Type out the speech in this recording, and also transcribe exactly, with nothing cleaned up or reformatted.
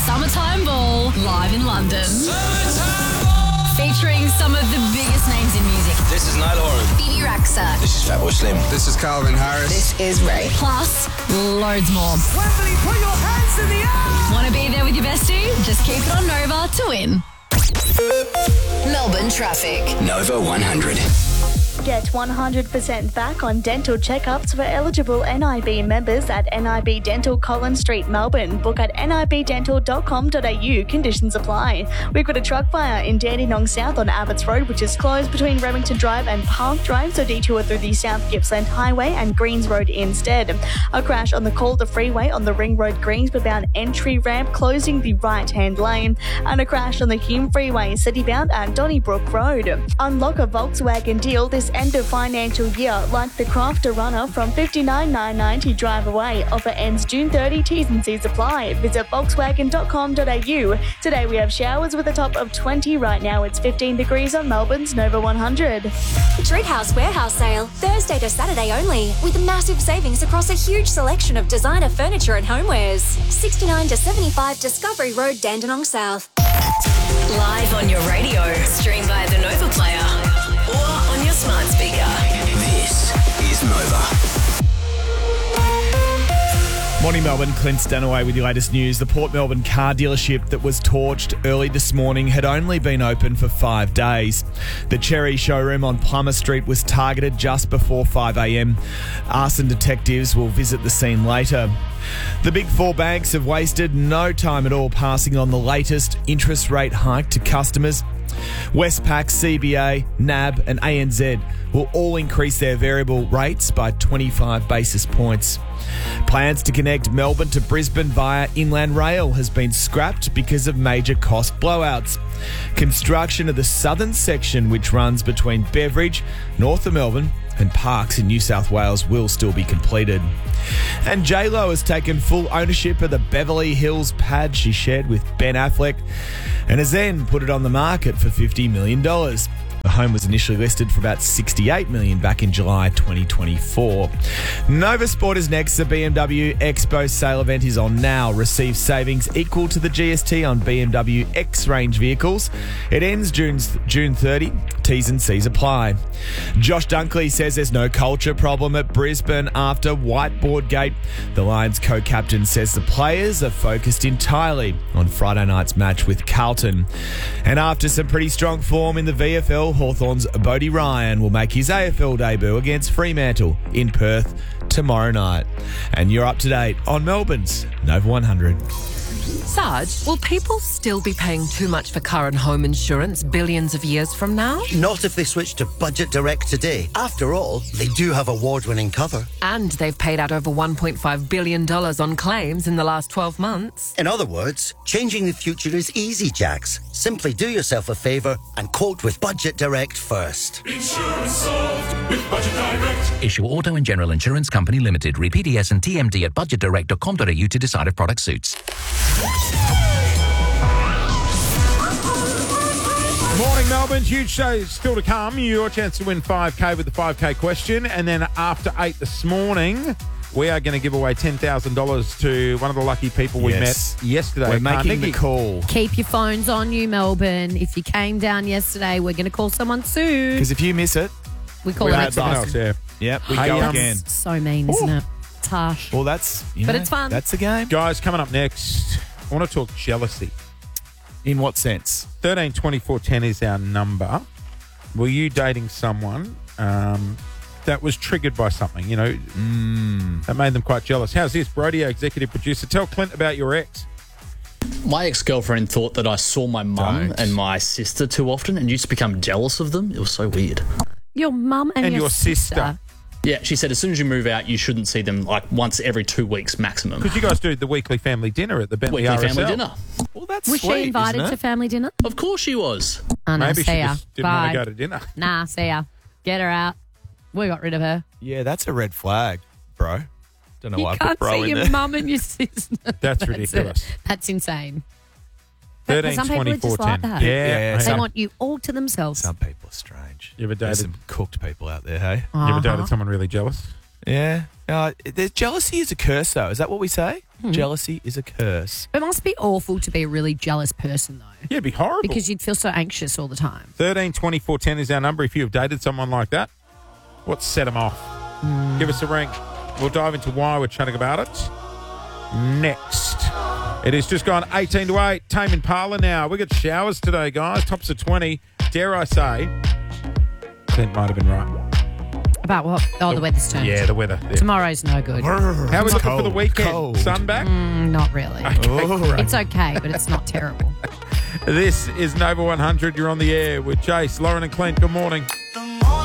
Summertime Ball live in London. Summertime Ball! Featuring some of the biggest names in music. This is Niall Horan. Phoebe Raxa. This is Fatboy Slim. This is Calvin Harris. This is Ray. Plus, loads more. Wembley, put your hands in the air! Want to be there with your bestie? Just keep it on Nova to win. Melbourne traffic. Nova one hundred. Get one hundred percent back on dental checkups for eligible N I B members at N I B Dental Collins Street, Melbourne. Book at n i b dental dot com dot a u. Conditions apply. We've got a truck fire in Dandenong South on Abbots Road, which is closed between Remington Drive and Park Drive, so detour through the South Gippsland Highway and Greens Road instead. A crash on the Calder Freeway on the Ring Road Greensburg bound entry ramp, closing the right-hand lane. And a crash on the Hume Freeway, city-bound at Donnybrook Road. Unlock a Volkswagen deal this end of financial year, like the Crafter Runner from fifty-nine thousand nine hundred ninety dollars drive away. Offer ends June thirtieth. T's and C's apply. Visit volkswagen dot com dot a u. Today we have showers with a top of twenty. Right now it's fifteen degrees on Melbourne's Nova one hundred. Treathouse Warehouse Sale, Thursday to Saturday only, with massive savings across a huge selection of designer furniture and homewares. sixty-nine to seventy-five Discovery Road, Dandenong South. Live on your radio. Stream via the Nova Player or on your smart speaker. This is Nova. Morning Melbourne, Clint Stanaway with your latest news. The Port Melbourne car dealership that was torched early this morning had only been open for five days. The Cherry showroom on Plummer Street was targeted just before five a.m. Arson detectives will visit the scene later. The big four banks have wasted no time at all passing on the latest interest rate hike to customers. Westpac, C B A, N A B and A N Z will all increase their variable rates by twenty-five basis points. Plans to connect Melbourne to Brisbane via Inland Rail has been scrapped because of major cost blowouts. Construction of the southern section, which runs between Beveridge, north of Melbourne, and Parks in New South Wales, will still be completed. And J-Lo has taken full ownership of the Beverly Hills pad she shared with Ben Affleck and has then put it on the market for fifty million dollars. The home was initially listed for about sixty-eight million dollars back in July twenty twenty-four. Nova Sport is next. The B M W Expo sale event is on now. Receive savings equal to the G S T on B M W X-Range vehicles. It ends June, June thirtieth. T's and C's apply. Josh Dunkley says there's no culture problem at Brisbane after Whiteboard Gate. The Lions co-captain says the players are focused entirely on Friday night's match with Carlton. And after some pretty strong form in the V F L, Hawthorn's Bodie Ryan will make his A F L debut against Fremantle in Perth tomorrow night. And you're up to date on Melbourne's Nova one hundred. Sarge, will people still be paying too much for car and home insurance billions of years from now? Not if they switch to Budget Direct today. After all, they do have award-winning cover. And they've paid out over one point five billion dollars on claims in the last twelve months. In other words, changing the future is easy, Jax. Simply do yourself a favour and quote with Budget Direct first. Insurance solved with Budget Direct. Issue Auto and General Insurance Company Limited. Read P D S and T M D at budget direct dot com dot a u to decide if product suits. Morning, Melbourne. Huge show still to come. Your chance to win five K with the five K question. And then after eight this morning, we are going to give away ten thousand dollars to one of the lucky people we Yes. met yesterday. We're making Carnegie. the call. Keep your phones on you, Melbourne. If you came down yesterday, we're going to call someone soon. Because if you miss it, We call we it had next someone time. else, yeah. yep, we Hey, go um, again. So mean, isn't it? It's harsh. Well, that's you But know, it's fun. That's the game. Guys, coming up next, I want to talk jealousy. In what sense? thirteen twenty-four ten is our number. Were you dating someone um, that was triggered by something, you know, mm. that made them quite jealous? How's this? Brody, our executive producer. Tell Clint about your ex. My ex-girlfriend thought that I saw my mum Don't. and my sister too often and used to become jealous of them. It was so weird. Your mum and, And your, your sister. Yeah, she said as soon as you move out, you shouldn't see them like once every two weeks maximum. Because you guys do the weekly family dinner at the Bentley Weekly R S L. family dinner. Well, that's Was sweet, she invited isn't to it? family dinner? Of course she was. Oh, no, Maybe see she ya. just didn't Bye. want to go to dinner. Nah, see ya. Get her out. We got rid of her. Yeah, that's a red flag, bro. Don't know You why I can't put bro see in your there. mum and your sister. That's it. ridiculous. That's insane. But thirteen some people are twenty-four just like ten. that. Yeah. Yeah, I They know. want you all to themselves. Some people are strange. You ever There's dated, some cooked people out there, hey? you ever Uh-huh. dated someone really jealous? Yeah. Uh, there's jealousy is a curse, though. Is that what we say? Hmm. Jealousy is a curse. It must be awful to be a really jealous person, though. Yeah, it'd be horrible. Because you'd feel so anxious all the time. thirteen twenty-four ten is our number if you have dated someone like that. What set them off? Mm. Give us a ring. We'll dive into why we're chatting about it next. It is just gone eighteen to eight. Tame Impala now. We got showers today, guys. Tops of twenty. Dare I say, Clint might have been right. About what? Oh, the weather's turned. Yeah, the weather. Yeah. Tomorrow's no good. How are we looking cold, for the weekend? cold. Sun back? Mm, not really. Okay, great. It's okay, but it's not terrible. This is Nova one hundred. You're on the air with Jace, Lauren and Clint. Good morning.